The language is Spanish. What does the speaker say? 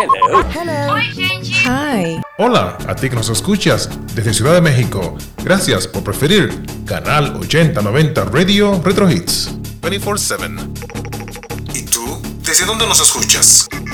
Hello. Oi, gente. Hi. Hola, a ti que nos escuchas desde Ciudad de México. Gracias por preferir Canal 8090 Radio Retro Hits 24/7. ¿Y tú? ¿Desde dónde nos escuchas?